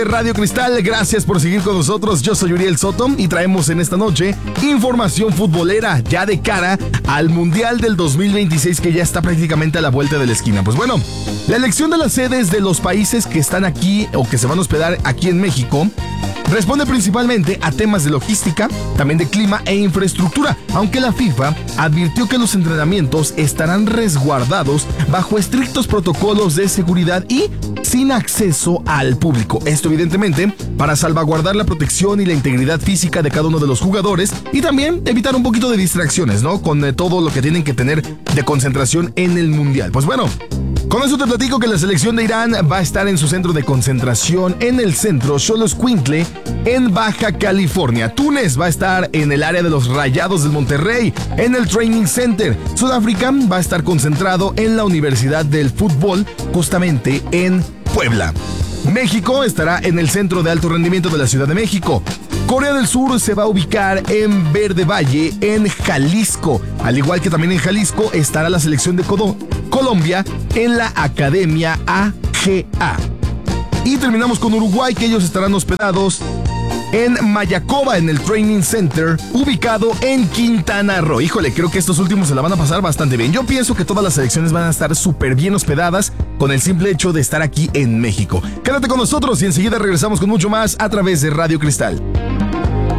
Radio Cristal, gracias por seguir con nosotros. Yo soy Uriel Soto y traemos en esta noche información futbolera ya de cara al Mundial del 2026 que ya está prácticamente a la vuelta de la esquina. Pues bueno, la elección de las sedes de los países que están aquí o que se van a hospedar aquí en México responde principalmente a temas de logística, también de clima e infraestructura, aunque la FIFA advirtió que los entrenamientos estarán resguardados bajo estrictos protocolos de seguridad y sin acceso al público. Esto evidentemente para salvaguardar la protección y la integridad física de cada uno de los jugadores y también evitar un poquito de distracciones, ¿no? Con todo lo que tienen que tener de concentración en el Mundial. Pues bueno, con eso te platico que la selección de Irán va a estar en su centro de concentración en el centro Xoloscuintle, en Baja California. Túnez va a estar en el área de los Rayados del Monterrey, en el Training Center. Sudáfrica va a estar concentrado en la Universidad del Fútbol, justamente en Puebla. México estará en el Centro de Alto Rendimiento de la Ciudad de México. Corea del Sur se va a ubicar en Verde Valle, en Jalisco. Al igual que también en Jalisco estará la selección de Colombia en la Academia AGA. Y terminamos con Uruguay, que ellos estarán hospedados en Mayacoba, en el Training Center, ubicado en Quintana Roo. Híjole, creo que estos últimos se la van a pasar bastante bien. Yo pienso que todas las selecciones van a estar súper bien hospedadas con el simple hecho de estar aquí en México. Quédate con nosotros y enseguida regresamos con mucho más a través de Radio Cristal.